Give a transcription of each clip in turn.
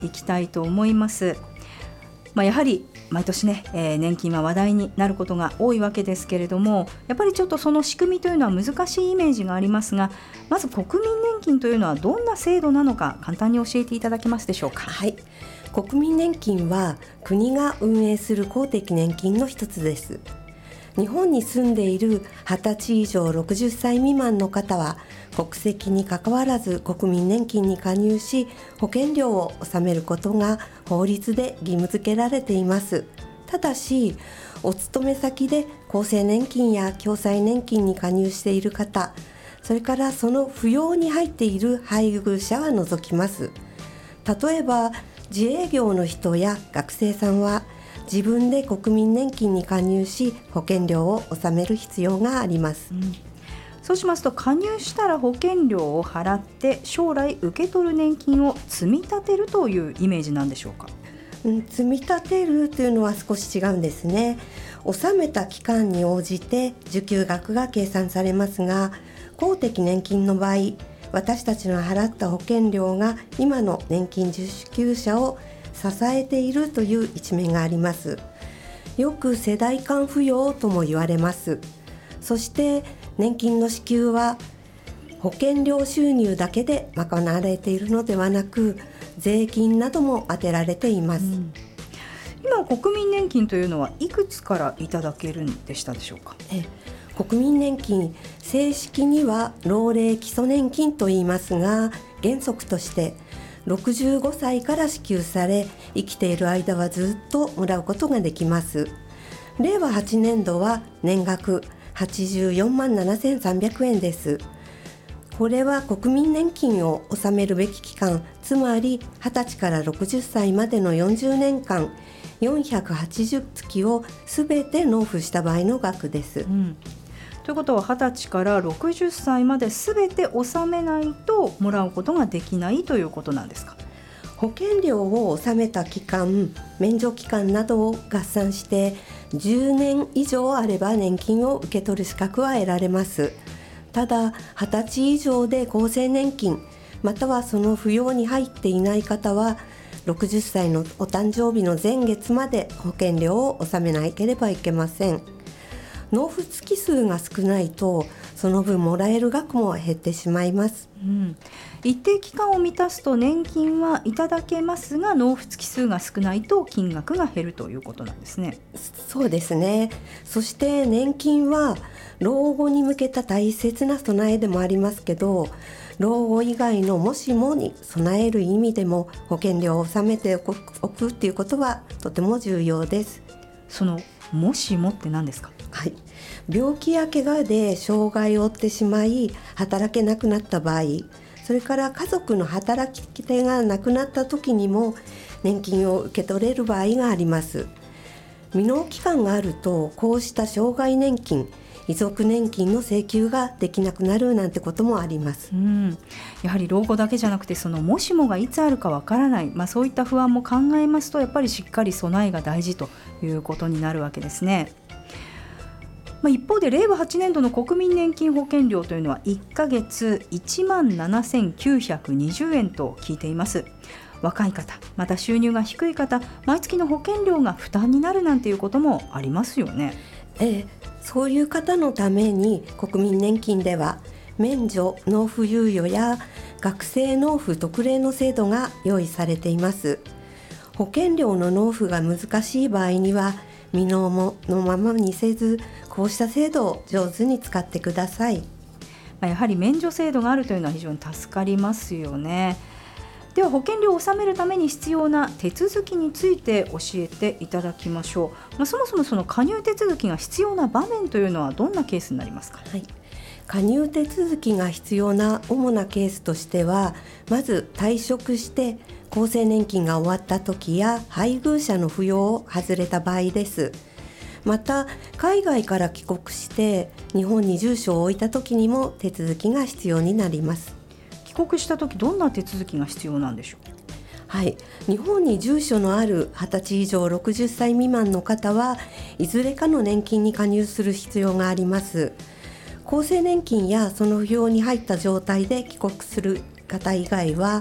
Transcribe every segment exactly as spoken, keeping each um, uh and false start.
いきたいと思います。まあ、やはり毎年ね、えー、年金は話題になることが多いわけですけれども、やっぱりちょっとその仕組みというのは難しいイメージがありますが、まず国民年金というのはどんな制度なのか簡単に教えていただけますでしょうか。 はい、国民年金は国が運営する公的年金の一つです。日本に住んでいるはたち以上ろくじゅっさい未満の方は国籍にかかわらず国民年金に加入し、保険料を納めることが法律で義務付けられています。ただし、お勤め先で厚生年金や共済年金に加入している方、それからその扶養に入っている配偶者は除きます。例えば自営業の人や学生さんは自分で国民年金に加入し、保険料を納める必要があります。 うん、そうしますと、加入したら保険料を払って将来受け取る年金を積み立てるというイメージなんでしょうか。 うん、積み立てるというのは少し違うんですね。納めた期間に応じて受給額が計算されますが、公的年金の場合、私たちの払った保険料が今の年金受給者を支えているという一面があります。よく世代間扶養とも言われます。そして年金の支給は保険料収入だけで賄われているのではなく、税金なども当てられています。うん、 今国民年金というのはいくつからいただけるんでしたでしょうか。 え国民年金、正式には老齢基礎年金と言いますが、原則としてろくじゅうごさいから支給され、生きている間はずっともらうことができます。れいわはちねんどは年額はちじゅうよんまんななせんさんびゃくえんです。これは国民年金を納めるべき期間、つまりはたちからろくじゅっさいまでのよんじゅうねんかん、よんひゃくはちじゅっつきをすべて納付した場合の額です。 うん、ということははたちからろくじゅっさいまで全て納めないともらうことができないということなんですか。 保険料を納めた期間、免除期間などを合算してじゅうねん以上あれば年金を受け取る資格は得られます。ただ、はたち以上で厚生年金またはその扶養に入っていない方は、ろくじゅっさいのお誕生日の前月まで保険料を納めなければいけません。納付月数が少ないとその分もらえる額も減ってしまいます。 うん、一定期間を満たすと年金はいただけますが、納付月数が少ないと金額が減るということなんですね。 そうですね。そして年金は老後に向けた大切な備えでもありますけど、老後以外のもしもに備える意味でも保険料を納めておくっていうことはとても重要です。 そのもしもって何ですか。 はい、病気や怪我で障害を負ってしまい働けなくなった場合、それから家族の働き手がなくなった時にも年金を受け取れる場合があります。未納期間があると、こうした障害年金、遺族年金の請求ができなくなるなんてこともあります。 うん、やはり老後だけじゃなくて、そのもしもがいつあるかわからない、まあ、そういった不安も考えますと、やっぱりしっかり備えが大事ということになるわけですね。まあ、一方でれいわはちねんどの国民年金保険料というのはいっかげついちまんななせんきゅうひゃくにじゅうえんと聞いています。若い方、また収入が低い方、毎月の保険料が負担になるなんていうこともありますよね。 ええ、そういう方のために国民年金では免除納付猶予や学生納付特例の制度が用意されています。保険料の納付が難しい場合には未納ものままにせず、こうした制度を上手に使ってください。 やはり免除制度があるというのは非常に助かりますよね。では保険料を納めるために必要な手続きについて教えていただきましょう。まあ、そもそもその加入手続きが必要な場面というのはどんなケースになりますか。 はい、加入手続きが必要な主なケースとしては、まず退職して厚生年金が終わった時や配偶者の扶養を外れた場合です。また海外から帰国して日本に住所を置いた時にも手続きが必要になります。 帰国した時どんな手続きが必要なんでしょう。 はい、日本に住所のあるはたち以上ろくじゅっさい未満の方はいずれかの年金に加入する必要があります。厚生年金やその扶養に入った状態で帰国する方以外は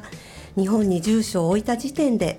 日本に住所を置いた時点で